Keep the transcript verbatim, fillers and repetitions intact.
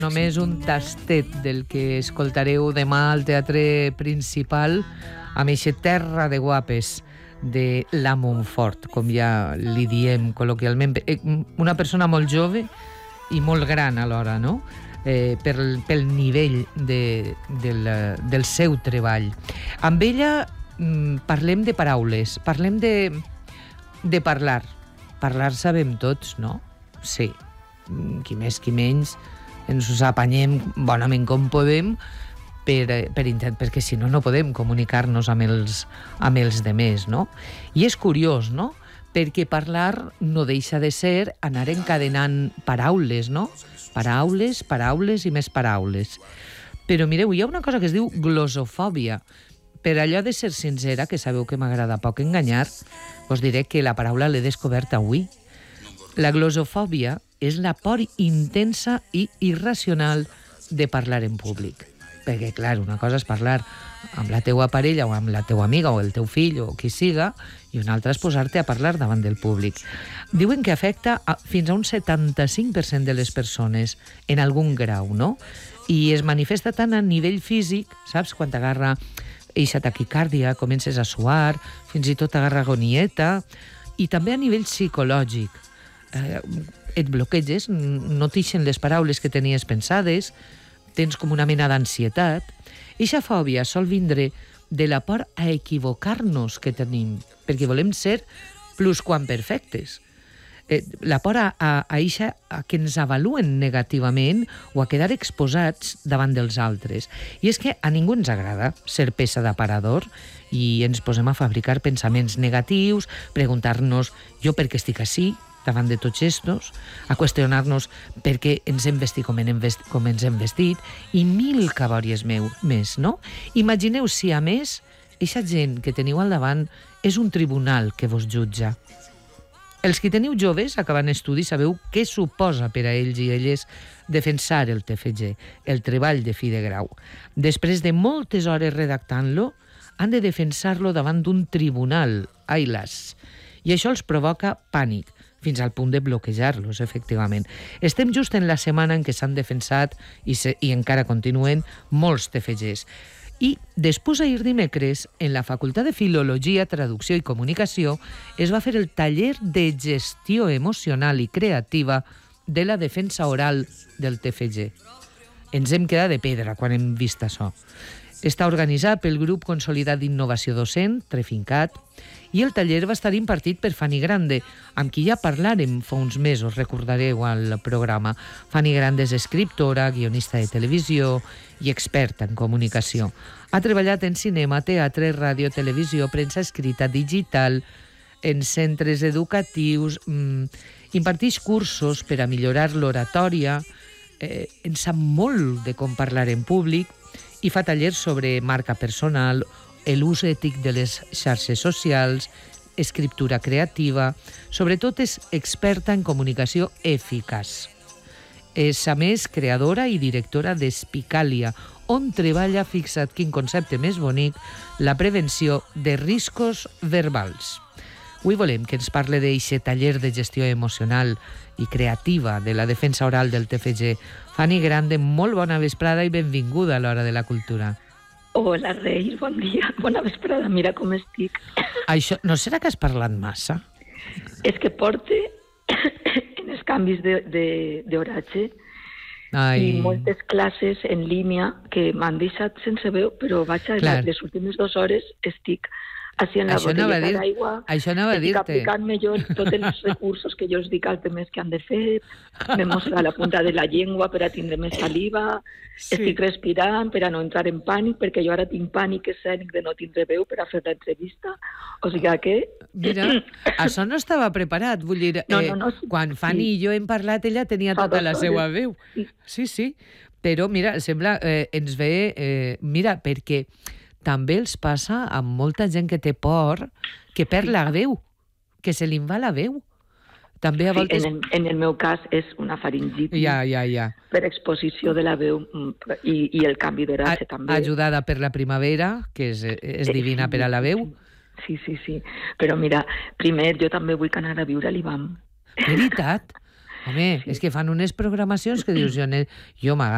Només un tastet del que escoltareu demà al Teatre Principal amb eixa terra de guapes de la Montfort, com ja li diem col·loquialment. Una persona molt jove i molt gran alhora, no? Eh, pel, pel nivell de, del, del seu treball. Amb ella mm, parlem de paraules, parlem de, de parlar. Parlar sabem tots, no? Sí. Qui més, qui menys, ens us apanyem bonament com podem per, per intent, perquè si no, no podem comunicar-nos amb els, amb els demés, no? I és curiós, no? Perquè parlar no deixa de ser anar encadenant paraules, no? Paraules, paraules i més paraules. Però mireu, hi ha una cosa que es diu glosofòbia. Per allò de ser sincera, que sabeu que m'agrada poc enganyar, us diré que la paraula l'he descobert avui. La glosofòbia és la por intensa i irracional de parlar en públic. Perquè, clar, una cosa és parlar amb la teua parella o amb la teua amiga o el teu fill o qui siga, i una altra és posar-te a parlar davant del públic. Diuen que afecta a, fins a un setanta-cinc per cent de les persones en algun grau, no? I es manifesta tant a nivell físic, saps? Quan t'agarra eixa taquicàrdia, comences a suar, fins i tot t'agarra agonieta, i també a nivell psicològic. Eh, et bloqueges, no t'ixen les paraules que tenies pensades, tens com una mena d'ansietat. Eixa fòbia sol vindre de la por a equivocar-nos que tenim, perquè volem ser plusquamperfectes. Eh, la por a, a, a, eixa, a que ens avaluen negativament o a quedar exposats davant dels altres. I és que a ningú ens agrada ser peça d'aparador i ens posem a fabricar pensaments negatius, preguntar-nos jo per què estic ací, davant de tots estos, a qüestionar-nos per què ens hem vestit com, hem vestit com ens hem vestit, i mil cabòries meu, més, no? Imagineu si, a més, eixa gent que teniu al davant és un tribunal que vos jutja. Els que teniu joves, acabant estudi, sabeu què suposa per a ells i elles defensar el T F G, el treball de fi de grau. Després de moltes hores redactant-lo, han de defensar-lo davant d'un tribunal, ai las. I això els provoca pànic, fins al punt de bloquejar-los, efectivament. Estem just en la setmana en què s'han defensat i, se, i encara continuen molts T F Gs. I després, ahir dimecres, en la Facultat de Filologia, Traducció i Comunicació, es va fer el taller de gestió emocional i creativa de la defensa oral del T F G. Ens hem quedat de pedra quan hem vist això. Està organitzat pel Grup Consolidat d'Innovació Docent, Trefincat, i el taller va estar impartit per Fanny Grande, amb qui ja parlarem fa uns mesos, recordareu al programa. Fanny Grande és escriptora, guionista de televisió i experta en comunicació. Ha treballat en cinema, teatre, ràdio, televisió, premsa escrita, digital, en centres educatius, mmm, imparteix cursos per a millorar l'oratòria, eh, en sap molt de com parlar en públic, i fa tallers sobre marca personal, l'ús ètic de les xarxes socials, escriptura creativa. Sobretot és experta en comunicació eficaç. És, a més, creadora i directora d'Espicàlia, on treballa, fixa't quin concepte més bonic, la prevenció de riscos verbals. Avui volem que ens parle d'eixe taller de gestió emocional i creativa de la defensa oral del T F G. Fanny Grande, molt bona vesprada i benvinguda a l'Hora de la Cultura. Hola, Reis, bon dia, bona vesprada, mira com estic. Això, no serà que has parlat massa? És que porte en els canvis d'horatge i moltes classes en línia que m'han deixat sense veu, però vaig a Clar. les últimes dues hores estic així en la això botelleta dir, d'aigua, això anava estic a aplicant-me jo tots els recursos que jo els dic als demés que han de fer, me mostra la punta de la llengua per a tindre més saliva, sí. Estic respirant per a no entrar en pànic, perquè jo ara tinc pànic escènic de no tindre veu per a fer l'entrevista, o sigui que... Mira, això no estava preparat, vull dir, no, no, no, eh, quan Fanny sí. i jo hem parlat, ella tenia Fa tota la hores. seva veu. Sí, sí, sí. Però mira, sembla, eh, ens ve... Eh, mira, perquè... també els passa amb molta gent que té por, que perd la veu, que se li va la veu. També a voltes... Sí, en, el, en el meu cas és una faringitis ja, ja, ja. per exposició de la veu i, i el canvi d'horatge també. Ajudada per la primavera, que és, és divina per a la veu. Sí, sí, sí. Però mira, primer jo també vull anar a viure a l'I B A M. Veritat? Home, sí. És que fan unes programacions que dius, jo, jo m'agrada.